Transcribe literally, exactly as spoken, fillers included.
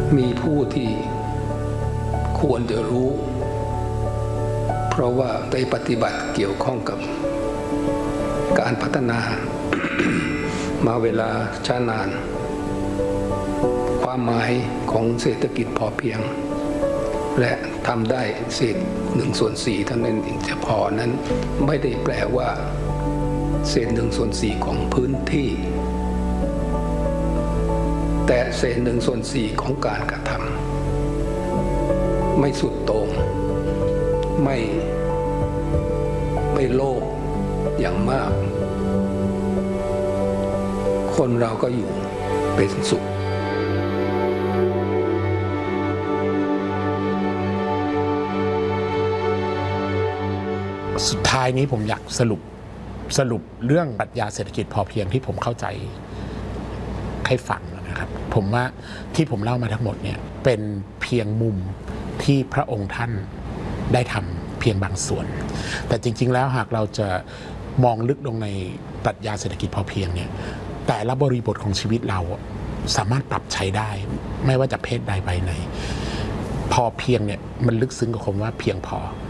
มีผู้ที่ควรจะรู้เพราะว่าได้ปฏิบัติเกี่ยวข้องกับการพัฒนา มาเวลาช้านานความหมายของเศรษฐกิจพอเพียงและทำได้เศษหนึ่งส่วนสี่เท่านั้นเองจะพอนั้นไม่ได้แปลว่าเศษหนึ่งส่วนสี่ของพื้นที่แต่เศษหนึ่งส่วนสี่ของการกระทำไม่สุดโต่งไม่ไม่โลภอย่างมากคนเราก็อยู่เป็นสุขสุดท้ายนี้ผมอยากสรุปสรุปเรื่องปรัชญาเศรษฐกิจพอเพียงที่ผมเข้าใจให้ฟังนะครับผมว่าที่ผมเล่ามาทั้งหมดเนี่ยเป็นเพียงมุมที่พระองค์ท่านได้ทำเพียงบางส่วนแต่จริงๆแล้วหากเราจะมองลึกลงในปรัชญาเศรษฐกิจพอเพียงเนี่ยแต่ละบริบทของชีวิตเราสามารถปรับใช้ได้ไม่ว่าจะเพศใดใบไหนพอเพียงเนี่ยมันลึกซึ้งกับคำว่าเพียงพอ